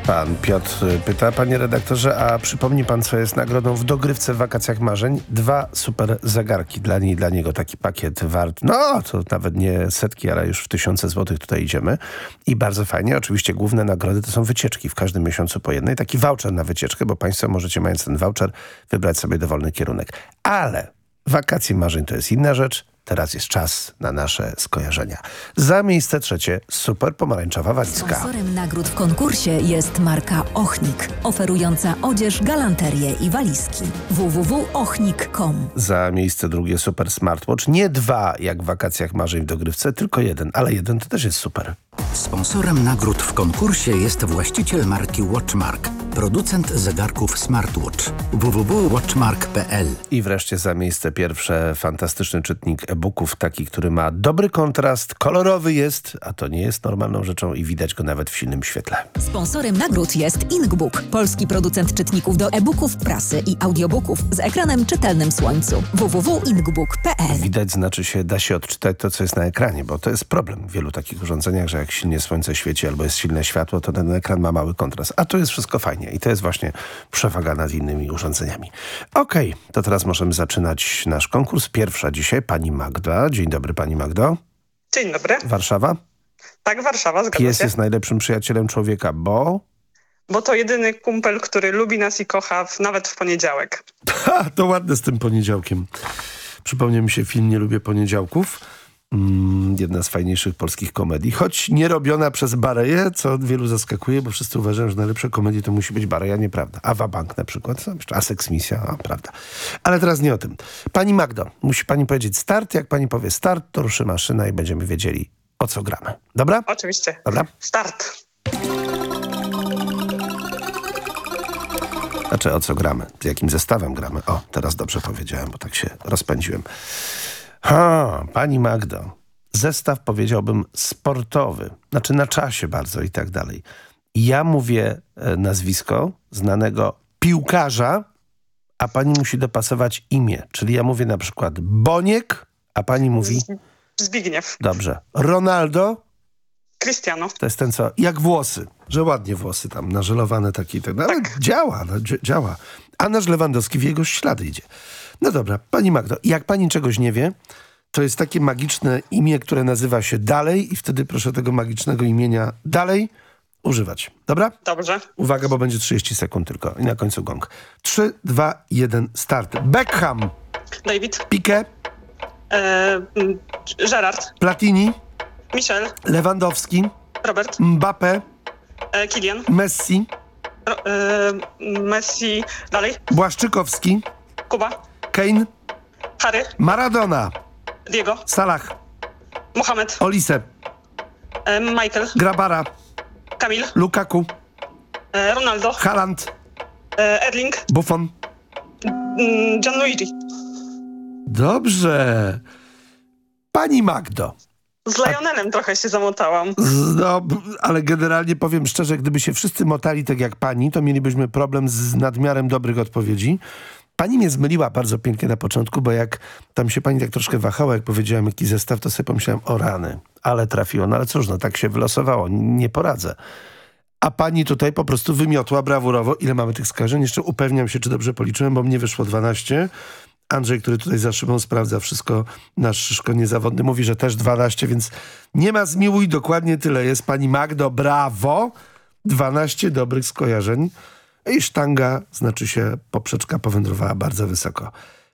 Pan Piotr pyta, panie redaktorze, a przypomni pan, co jest nagrodą w dogrywce w wakacjach marzeń? 2 super zegarki dla niej i dla niego. Taki pakiet wart, no to nawet nie setki, ale już w 1000 złotych tutaj idziemy. I bardzo fajnie, oczywiście główne nagrody to są wycieczki w każdym miesiącu po jednej. Taki voucher na wycieczkę, bo państwo możecie, mając ten voucher, wybrać sobie dowolny kierunek. Ale wakacje marzeń to jest inna rzecz. Teraz jest czas na nasze skojarzenia. Za miejsce 3 super pomarańczowa walizka. Sponsorem nagród w konkursie jest marka Ochnik, oferująca odzież, galanterię i walizki. www.ochnik.com. Za miejsce 2 super smartwatch. Nie 2 jak w wakacjach marzeń w dogrywce, tylko 1. Ale 1 to też jest super. Sponsorem nagród w konkursie jest właściciel marki Watchmark, producent zegarków smartwatch. www.watchmark.pl. I wreszcie za miejsce 1 fantastyczny czytnik e-booków, taki, który ma dobry kontrast, kolorowy jest, a to nie jest normalną rzeczą i widać go nawet w silnym świetle. Sponsorem nagród jest Inkbook, polski producent czytników do e-booków, prasy i audiobooków z ekranem czytelnym słońcu. www.inkbook.pl. Widać znaczy się, da się odczytać to, co jest na ekranie, bo to jest problem w wielu takich urządzeniach, że jak silnie słońce świeci albo jest silne światło, to ten ekran ma mały kontrast. A tu jest wszystko fajnie i to jest właśnie przewaga nad innymi urządzeniami. Okej, to teraz możemy zaczynać nasz konkurs. Pierwsza dzisiaj pani Magda. Dzień dobry, pani Magdo. Dzień dobry. Warszawa? Tak, Warszawa, zgadza Pies się. jest najlepszym przyjacielem człowieka, bo... Bo to jedyny kumpel, który lubi nas i kocha nawet w poniedziałek. Ha, to ładne z tym poniedziałkiem. Przypomniał mi się film Nie lubię poniedziałków. Jedna z fajniejszych polskich komedii, choć nie robiona przez Bareję, co wielu zaskakuje, bo wszyscy uważają, że najlepsze komedie to musi być Bareja, nieprawda. A Wabank na przykład, a Seks Misja, prawda. Ale teraz nie o tym. Pani Magdo, musi pani powiedzieć start. Jak pani powie start, to ruszy maszyna i będziemy wiedzieli, o co gramy. Dobra? Oczywiście. Dobra. Start. Znaczy, o co gramy? Z jakim zestawem gramy? O, teraz dobrze powiedziałem, bo tak się rozpędziłem. Pani Magdo, zestaw powiedziałbym sportowy, znaczy na czasie bardzo i tak dalej. Ja mówię nazwisko znanego piłkarza, a pani musi dopasować imię. Czyli ja mówię na przykład Boniek, a pani mówi... Zbigniew. Dobrze. Ronaldo. Cristiano. To jest ten co, jak włosy, że ładnie włosy tam nażelowane takie, no, ale Tak. działa, no, działa. A nasz Lewandowski w jego ślady idzie. No dobra, pani Magdo, jak pani czegoś nie wie, to jest takie magiczne imię, które nazywa się Dalej i wtedy proszę tego magicznego imienia Dalej używać. Dobra? Dobrze. Uwaga, bo będzie 30 sekund tylko i na końcu gong. 3, 2, 1, start. Beckham, David. Piqué, Gerard. Platini, Michel. Lewandowski, Robert. Mbappé, Kylian. Messi, Messi. Dalej. Błaszczykowski, Kuba. Kane, Harry. Maradona, Diego. Salah, Mohamed. Olise, Michael. Grabara, Kamil. Lukaku, Ronaldo. Haaland, Erling. Buffon. Gianluigi. Dobrze. Pani Magdo. Z Lionelem trochę się zamotałam. No, ale generalnie powiem szczerze, gdyby się wszyscy motali tak jak pani, to mielibyśmy problem z nadmiarem dobrych odpowiedzi. Pani mnie zmyliła bardzo pięknie na początku, bo jak tam się pani tak troszkę wahała, jak powiedziałem jaki zestaw, to sobie pomyślałem, o rany, ale trafiło. No ale cóż, no tak się wylosowało, nie poradzę. A pani tutaj po prostu wymiotła brawurowo. Ile mamy tych skażeń? Jeszcze upewniam się, czy dobrze policzyłem, bo mnie wyszło 12. Andrzej, który tutaj za szybą sprawdza wszystko, nasz Szyszko niezawodny, mówi, że też 12, więc nie ma zmiłuj, dokładnie tyle jest. Pani Magdo, brawo! 12 dobrych skojarzeń. I sztanga, znaczy się poprzeczka powędrowała bardzo wysoko.